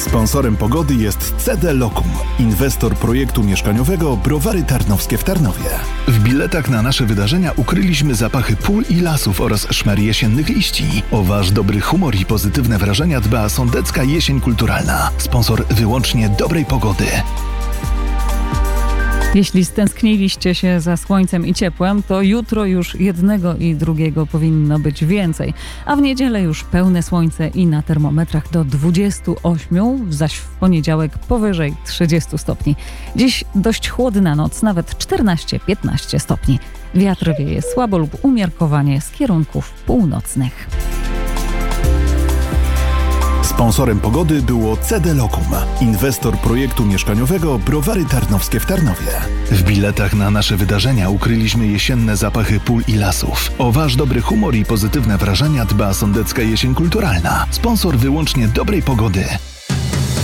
Sponsorem pogody jest CD Lokum, inwestor projektu mieszkaniowego Browary Tarnowskie w Tarnowie. W biletach na nasze wydarzenia ukryliśmy zapachy pól i lasów oraz szmer jesiennych liści. O wasz dobry humor i pozytywne wrażenia dba Sądecka Jesień Kulturalna. Sponsor wyłącznie dobrej pogody. Jeśli stęskniliście się za słońcem i ciepłem, to jutro już jednego i drugiego powinno być więcej. A w niedzielę już pełne słońce i na termometrach do 28, zaś w poniedziałek powyżej 30 stopni. Dziś dość chłodna noc, nawet 14-15 stopni. Wiatr wieje słabo lub umiarkowanie z kierunków północnych. Sponsorem pogody było CD Lokum, inwestor projektu mieszkaniowego Browary Tarnowskie w Tarnowie. W biletach na nasze wydarzenia ukryliśmy jesienne zapachy pól i lasów. O wasz dobry humor i pozytywne wrażenia dba Sądecka Jesień Kulturalna. Sponsor wyłącznie dobrej pogody.